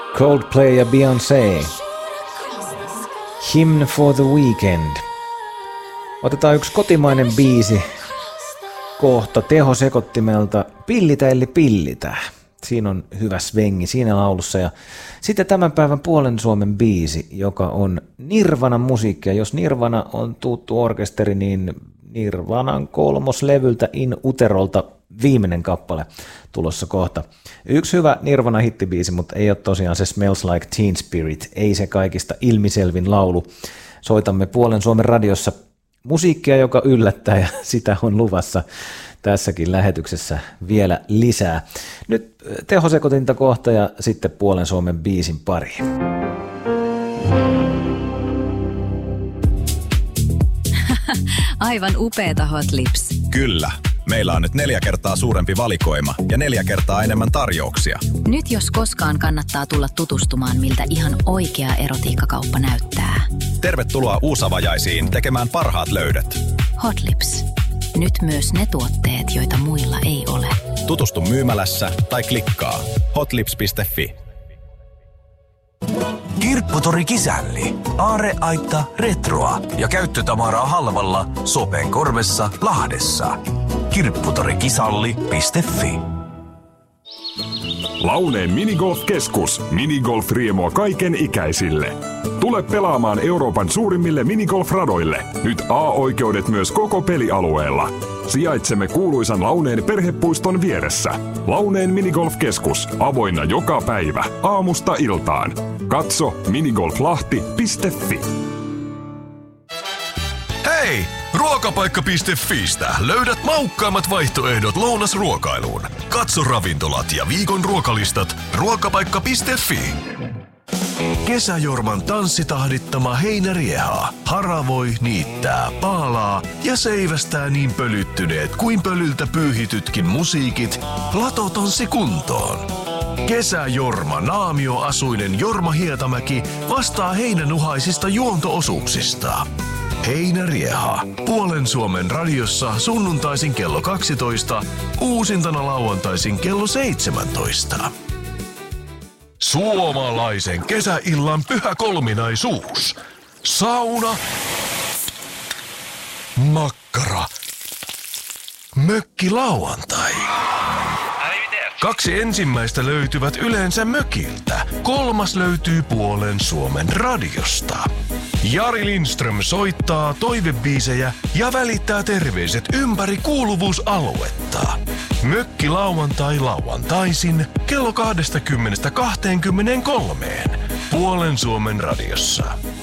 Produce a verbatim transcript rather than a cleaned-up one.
Coldplay ja Beyoncé. Hymn for the Weekend. Otetaan yksi kotimainen biisi kohta tehosekottimelta Pillitä eli pillitä. Siinä on hyvä svengi siinä laulussa. Ja sitten tämän päivän puolen Suomen biisi, joka on Nirvanan musiikkia. Jos Nirvana on tuttu orkesteri, niin Nirvanan kolmoslevyltä In Uterolta viimeinen kappale tulossa kohta. Yksi hyvä Nirvana hittibiisi, mutta ei ole tosiaan se Smells Like Teen Spirit, ei se kaikista ilmiselvin laulu. Soitamme puolen Suomen radiossa musiikkia, joka yllättää, ja sitä on luvassa tässäkin lähetyksessä vielä lisää. Nyt tehosekotinta kohta ja sitten puolen Suomen biisin pari. Aivan upeeta Hot Lips. Kyllä. Meillä on nyt neljä kertaa suurempi valikoima ja neljä kertaa enemmän tarjouksia. Nyt jos koskaan kannattaa tulla tutustumaan, miltä ihan oikea erotiikkakauppa näyttää. Tervetuloa uusavajaisiin tekemään parhaat löydöt. Hot Lips. Nyt myös ne tuotteet, joita muilla ei ole. Tutustu myymälässä tai klikkaa hotlips piste fi. Kirpputori Kisälli. Aarreaitta retroa ja käyttötavaraa halvalla Sopen korvessa Lahdessa. kirpputorikisalli piste fi. Launeen minigolf-keskus. Minigolf-riemua kaiken ikäisille. Tule pelaamaan Euroopan suurimmille minigolf-radoille. Nyt A-oikeudet myös koko pelialueella. Sijaitsemme kuuluisan Launeen perhepuiston vieressä. Launeen minigolf-keskus. Avoinna joka päivä. Aamusta iltaan. Katso minigolflahti piste fi. Hei! Ruokapaikka piste fiistä löydät maukkaammat vaihtoehdot lounasruokailuun. Katso ravintolat ja viikon ruokalistat ruokapaikka piste fi. Kesäjorman tanssitahdittama heinärieha haravoi, niittää, paalaa ja seivästää niin pölyttyneet kuin pölyltä pyyhitytkin musiikit latotonssi kuntoon. Kesäjorma naamioasuinen Jorma Hietamäki vastaa heinänuhaisista juonto-osuuksista. Heinärieha. Puolen Suomen radiossa sunnuntaisin kello kaksitoista, uusintana lauantaisin kello seitsemäntoista. Suomalaisen kesäillan pyhä kolminaisuus. Sauna, makkara, mökkilauantai. Kaksi ensimmäistä löytyvät yleensä mökiltä. Kolmas löytyy puolen Suomen radiosta. Jari Lindström soittaa toivebiisejä ja välittää terveiset ympäri kuuluvuusaluetta. Mökki lauantai lauantaisin kello kaksikymmentä kaksikymmentäkolme puolen Suomen radiossa.